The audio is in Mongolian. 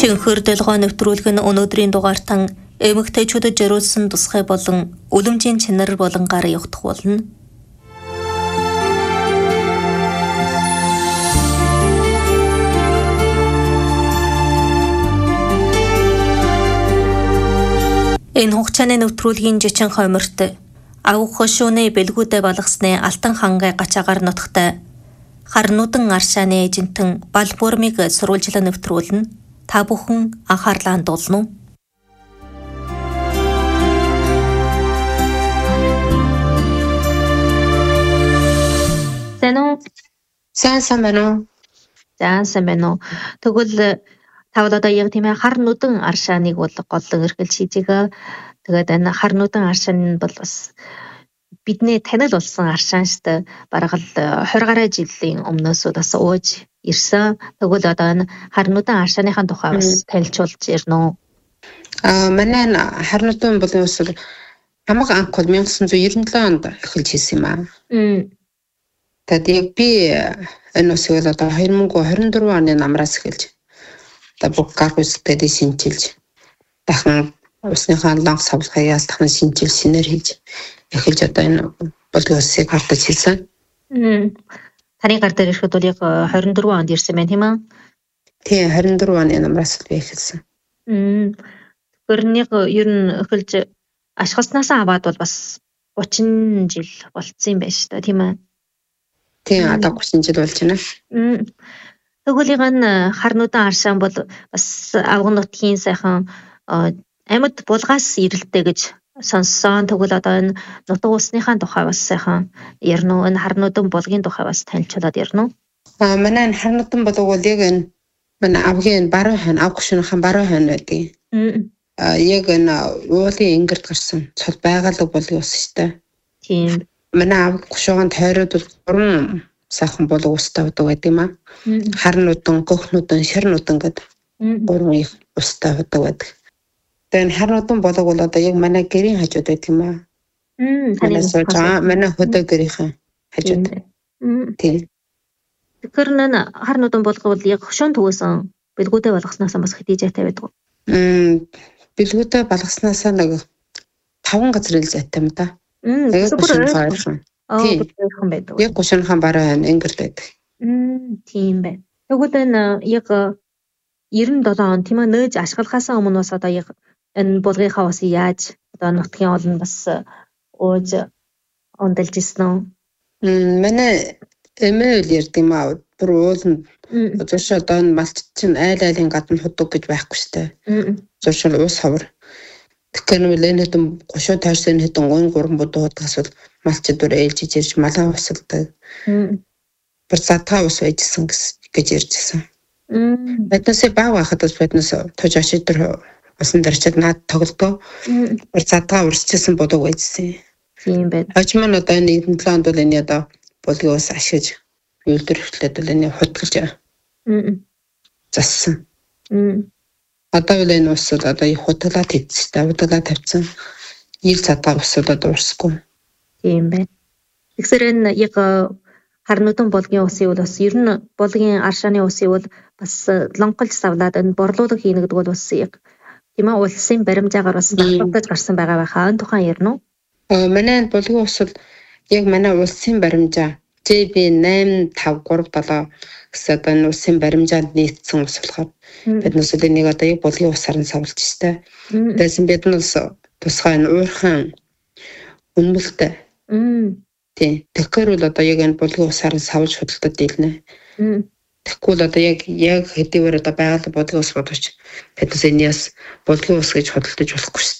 Шинхэр дэлгоо нэвтрүүлэг нь өнөөдрийн дугаартан эмэгтэйчүүдэд зориулсан тусгай болон үлэмжийн чанар болонгаар явагдах болно. Энэ хугацааны нэвтрүүлгийн жичин хойморт авах хошууны бэлгүүдэ балгасны алтан хангай гачаагаар нутагтай харнуудан аршааны эжинтэн Балбуурмыг сурвалжлан нэвтрүүлнэ. Та бүхэн анхаарлаа хандуулна уу? Сайн байна уу? Сайн байна уу? Тэгвэл тавд одоо яг тийм ээ харнуудан аршааныг бол голлон эрхэлж хийжээгээ. Тэгээд энэ харнуудан аршаан нь бол бас бидний танил болсон аршаан штэ. Бараг л 20 гаруй жилийн өмнөөс бас ууж ирсэн. Тэгвэл одоо энэ харнуудан аршааныхаа тухай бас танилцуулж ирнэ үү? Манай харнуудан болон ус хамаг анх бол 1997 онд эхэлж хийсэн юм аа. Тэгээд яг би энэ усыг одоо 2024 оны намраас эхэлж одоо бүх гар хүсэлтэд шинжилж дахин усныхаа лонх савлахыг яалтахын шинжил шинээр хийж эхэлж одоо энэ болгийн усыг хартаж хийсэн. Таны гар дээр ирэхэд бол яг 24 онд ирсэн байна тийм үү? Тийм 24 оны намраас би эхэлсэн. Тэрнийг ер нь эхэлж ашигласнаас аваад бол бас 30 жил болцсон юм байна шүү дээ тийм ээ? Тийм одоо 30 жил болж байна. Тэгвэл энэ харнуудан аршаан бол бас авган нутгийн сайхан амьд булгаас ирэлтэй гэж сонссон. Тэгвэл одоо энэ нутаг усныхаа тухай бас сайхан ярина уу? Энэ харнуудан булгийн тухай бас танилцуулаад ярина уу? Манай энэ харнуудан булг бол яг энэ манай авгийн баруун хойно авах шөнөхийн баруун хойно байдаг. Яг энэ уулын ингэрд гарсан цол байгалаг булгийн ус шүү дээ. Тийм. Манай авах шуган тойроод бол 3 сайхан булг устай байдаг юм аа. Харнуудан, гөхнүүдан, ширнүүдан гэдэг 3 их устай байдаг. Тэгээд харнуудан булг бол одоо яг манай гэрийн хажууд байдаг юм аа. Манай хөдөө гэрийн хажууд. Тийм. Тэгэхээр энэ харнуудан булг бол яг хөшөөн төгөөсөн бэлгүүдээ болгоснаас бас хэдий зайтай байдаг уу? Бэлгүүдээ болгоснаас нэг 5 газар ил зайтай юм да. Яг 30 баруун ингэрд байдаг. Тийм байна. Тэгвэл энэ яг 97 он тийм ээ нээж ашиглахаас өмнө бас одоо яг энэ булгийнхаа усыг яаж одоо нутгийн олон бас ууж ондолж ирсэн үү? Манай эмээл ярд юм аа. Бүр уулын зуршил одоо малч чинь айлын гадна худаг гэж байхгүй штэ. Зуршил уус ховор. Тэгэхээр нэмэлэн хэдэн 30 тойрсон хэдэн 3 будуу худагас бол малчид бүр ээлж ирж малаа усалдаг. Бүр задгаа ус байжсэн гэж ярьжсэн. Биднээс баг байхад бас биднээс тож очиж тэр усан дэрчэд наад тоглодоо. Бүр задгаа урсчихсан будуу байжсэн. Тийм байна. Хожим нь одоо энэ 7 онд бол энэ одоо булгийн ус ашиглаж үйлдвэр хөтлөд бол энэ худгалж зассан. Одоо бол энэ ус бол одоо худгалаад хийцтэй, худгалаад тавьсан. Ил задгаа ус одоо урсгүй. Тийм байна. Тэгэхээр энэ яг харнуудан булгийн усыг бол бас ер нь булгийн аршааны усыг бол бас лонголж савлаад энэ борлуулга хийнэ гэдэг бол бас яг тийм ээ улсын баримжаагаар бас баталгаж гарсан байгаа байхаа. Энэ тухайн ярина уу? Манай булгийн ус бол яг манай улсын баримжаа JB8537 гэсэн энэ улсын баримжаанд нийцсэн ус болохоор биднээс энийг одоо яг булгийн усаар нь савлж штэ. Тэгсэн бид нь тусгай нь уурхан үнэмэлтэй. Тийм. Тэгэхээр бол одоо яг энэ булгийн усаар нь савж худалдаад дийлнэ. Тэгэхгүй л одоо яг хэдийгээр одоо байгаль булгийн ус бодож биднээс энэс булгийн ус гэж худалдаж болохгүй шүү